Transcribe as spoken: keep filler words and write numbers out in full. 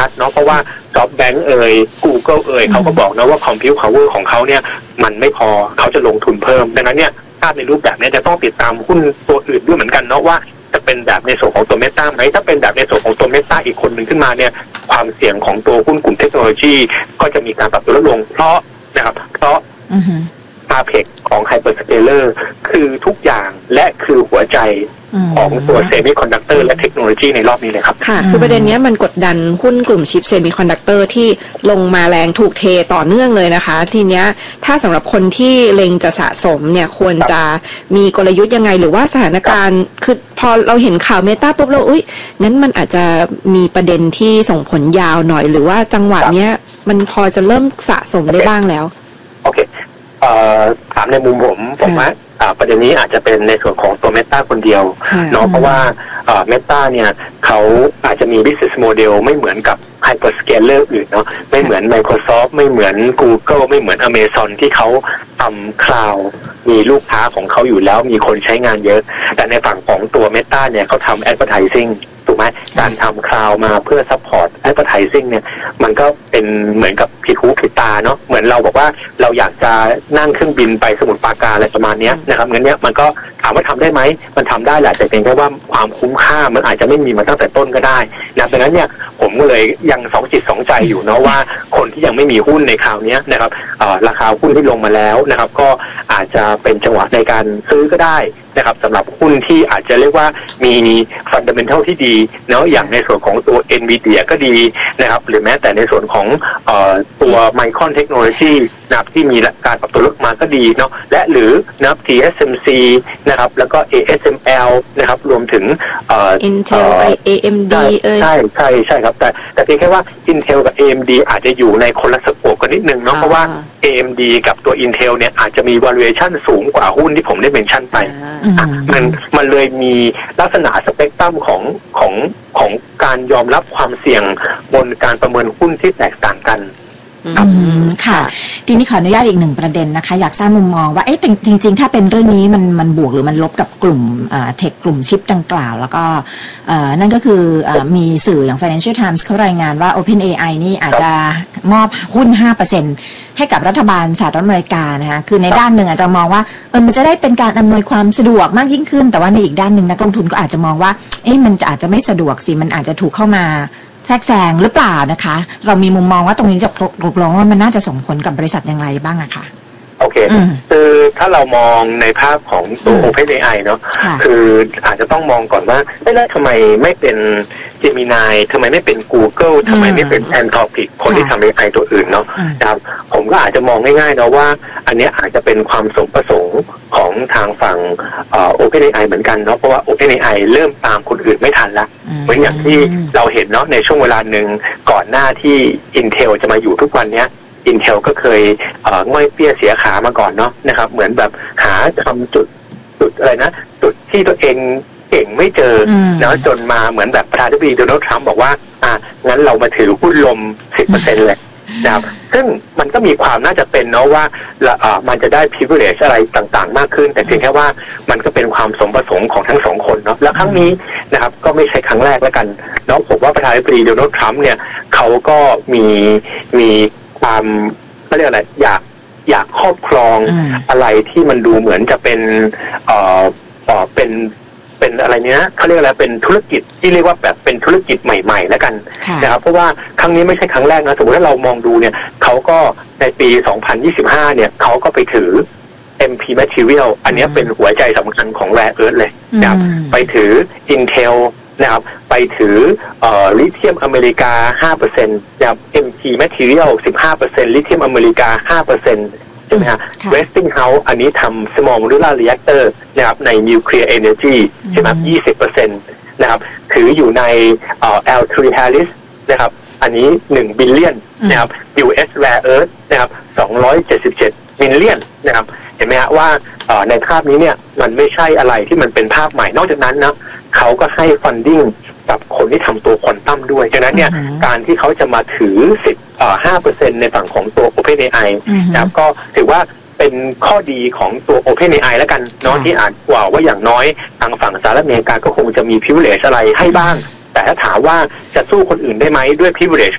ดเนาะเพราะว่า SoftBank เอ่ย Google เอ่ยเขาก็บอกนะว่า Compute Power ของเขาเนี่ยมันไม่พอเขาจะลงทุนเพิ่มดังนั้นเนี่ยภาพในรูปแบบนี้จะต้องติดตามหุ้นตัวอื่นด้วยเหมือนกันเนาะว่าจะเป็นแบบในส่วนของตัว Meta ไหมถ้าเป็นแบบในส่วนของตัว Meta อีกคนหนึ่งขึ้นมาเนี่ยความเสี่ยงของตัวหุ้นกลุ่มเทคโนโลยีก็จะมีการปรับตัวลดลงเพราะนะครับเพราะอาเพกของ Hyperscaler คือทุกอย่างและคือหัวใจของตัวเซมิคอนดักเตอร์และเทคโนโลยีในรอบนี้เลยครับค่ะคือประเด็นนี้มันกดดันหุ้นกลุ่มชิปเซมิคอนดักเตอร์ที่ลงมาแรงถูกเทต่อเนื่องเลยนะคะทีเนี้ยถ้าสำหรับคนที่เล็งจะสะสมเนี่ยควรจะมีกลยุทธ์ยังไงหรือว่าสถานการณ์คือพอเราเห็นข่าวเมตาปุ๊บเราอุ้ยงั้นมันอาจจะมีประเด็นที่ส่งผลยาวหน่อยหรือว่าจังหวะเนี้ยมันพอจะเริ่มสะสมได้บ้างแล้วโอเคเอ่อถามในมุมผมผมว่าประเด็นนี้อาจจะเป็นในส่วนของตัว Meta คนเดียวเนาะเพราะว่าเอ่อ Meta เนี่ยเขาอาจจะมี business model ไม่เหมือนกับ Hyperscaler อื่นเนาะไม่เหมือน Microsoft ไม่เหมือน Google ไม่เหมือน Amazon ที่เขาทำ cloud มีลูกค้าของเขาอยู่แล้วมีคนใช้งานเยอะแต่ในฝั่งของตัว Meta เนี่ยเขาทำ advertising ถูกไหมการทำ cloud มาเพื่อ support advertising เนี่ยมันก็เป็นเหมือนกับผิดหูผิดตาเนาะเหมือนเราบอกว่าเราอยากจะนั่งเครื่องบินไปสมุทรปราการอะไรประมาณนี้นะครับงั้นเนี่ยมันก็ถามว่าทำได้ไหมมันทำได้แหละแต่เพียงแค่ว่าความคุ้มค่ามันอาจจะไม่มีมาตั้งแต่ต้นก็ได้นะดังนั้นเนี่ยผมก็เลยยังสองจิตสองใจอยู่เนาะว่าคนที่ยังไม่มีหุ้นในคราวนี้นะครับราคาหุ้นที่ลงมาแล้วนะครับก็อาจจะเป็นจังหวะในการซื้อก็ได้นะครับสำหรับหุ้นที่อาจจะเรียกว่ามีฟันดัมเมนทัลที่ดีเนาะอย่างในส่วนของตัว Nvidia ก็ดีนะครับหรือแม้แต่ในส่วนของเอ่อตัว Micron Technology นะครับที่มีการปรับตัวลดมาก็ดีเนาะและหรือนะครับ ที เอส เอ็ม ซี นะครับแล้วก็ เอ เอส เอ็ม แอล นะครับรวมถึงเอ่อ Intel เอ เอ็ม ดี เอ้ยใช่ใช่ใช่ครับแต่แต่เพียงแค่ว่า Intel กับ เอ เอ็ม ดี อาจจะอยู่ในคนละสโคปกันนิดนึงเนาะเพราะว่า เอ เอ็ม ดี กับตัว Intel เนี่ยอาจจะมี valuation สูงกว่าหุ้นที่ผมได้เมนชั่นไปมันมันเลยมีลักษณะสเปกตรัมของของของการยอมรับความเสี่ยงบนการประเมินหุ้นที่แตกต่างกันอืมค่ะทีนี้ขออนุญาตอีกหนึ่งประเด็นนะคะอยากทราบมุมมองว่าเอ๊ะจริงๆถ้าเป็นเรื่องนี้มันมันบวกหรือมันลบกับกลุ่มเทคกลุ่มชิปดังกล่าวแล้วก็นั่นก็คือมีสื่ออย่าง Financial Times เขารายงานว่า OpenAI นี่อาจจะมอบหุ้น ห้าเปอร์เซ็นต์ ให้กับรัฐบาลสหรัฐอเมริกานะคะคือในด้านหนึ่งอาจจะมองว่าเออมันจะได้เป็นการอำนวยความสะดวกมากยิ่งขึ้นแต่ว่าในอีกด้านหนึ่งนักลงทุนก็อาจจะมองว่าเอ๊ะมันอาจจะไม่สะดวกสิมันอาจจะถูกเข้ามาแทรกแซงหรือเปล่านะคะเรามีมุมมองว่าตรงนี้จะตกลงว่ามันน่าจะส่งผลกับบริษัทอย่างไรบ้างอะคะโอเคคือถ้าเรามองในภาพของตัว OpenAI เนาะคืออาจจะต้องมองก่อนว่าแล้วทำไมไม่เป็น Gemini ทำไมไม่เป็น Google ทำไมไม่เป็น Anthropic คนที่ทำ เอ ไอ ตัวอื่นเนาะนะครับผมก็อาจจะมองง่ายๆเนาะว่าอันนี้อาจจะเป็นความสมประสงค์ของทางฝั่ง OpenAI เหมือนกันเนาะเพราะว่า OpenAI เริ่มตามคนอื่นไม่ทันละเหมือนอย่างที่เราเห็นเนาะในช่วงเวลาหนึ่งก่อนหน้าที่ Intel จะมาอยู่ทุกวันนี้Intel ก็เคยเอ่อง่อยเปี้ยเสียขามาก่อนเนาะนะครับเหมือนแบบหาทำจุดจุดอะไรนะจุดที่ตัวเองเก่งไม่เจอแล้วจนมาเหมือนแบบประธานาธิบดีโดนัลด์ทรัมป์บอกว่าอ่ะงั้นเรามาถือหุ้นลม สิบเปอร์เซ็นต์ เลยนะครับซึ่งมันก็มีความน่าจะเป็นเนาะว่าเอ่อมันจะได้ privilege อะไรต่างๆมากขึ้นแต่เพียงแค่ว่ามันก็เป็นความสมประสงค์ของทั้งสองคนเนาะแล้วครั้งนี้นะครับก็ไม่ใช่ครั้งแรกแล้วกันเนาะผมว่าประธานาธิบดีโดนัลด์ทรัมป์เนี่ยเขาก็มีมีความเขาเรียกอะไรอยากอยากครอบครองอะไรที่มันดูเหมือนจะเป็นเอ่อเอ่อเป็นเป็นอะไรเนี้ยเขาเรียกอะไรเป็นธุรกิจที่เรียกว่าแบบเป็นธุรกิจใหม่ๆแล้วกันนะครับเพราะว่าครั้งนี้ไม่ใช่ครั้งแรกนะสมมติถ้าเรามองดูเนี่ยเขาก็ในปีสองพันยี่สิบห้าเนี่ยเขาก็ไปถือ เอ็ม พี Material อันนี้เป็นหัวใจสำคัญของ Rare Earth เลยนะครับไปถือ Intelนะครับไปถือเอ่อลิเธียมอเมริกา ห้าเปอร์เซ็นต์ นะครับ เอ็ม พี Material สิบห้าเปอร์เซ็นต์ ลิเธียมอเมริกา ห้าเปอร์เซ็นต์ ใช่ไหมฮะ Westinghouse อันนี้ทำ small modular reactor นะครับใน nuclear energy ใช่ไหม ยี่สิบเปอร์เซ็นต์ นะครับถืออยู่ในเอ่อ แอล ทรี Harris นะครับอันนี้หนึ่ง billion นะครับ ยู เอส Rare Earth นะครับสองร้อยเจ็ดสิบเจ็ด million นะครับเห็นไหมฮะว่าในภาพนี้เนี่ยมันไม่ใช่อะไรที่มันเป็นภาพใหม่นอกจากนั้นนะเขาก็ให้ funding กับคนที่ทำตัวควอนตัมด้วยฉะนั้นเนี่ยการที่เขาจะมาถือสิบเอ่อ ห้าเปอร์เซ็นต์ ในฝั่งของตัว OpenAI นะครับก็ถือว่าเป็นข้อดีของตัว OpenAI แล้วกันเนาะที่อาจกว่าว่าอย่างน้อยทางฝั่งสหรัฐอเมริกาก็คงจะมี privilege อะไรให้บ้างแต่ถ้าถามว่าจะสู้คนอื่นได้ไหมด้วย privilege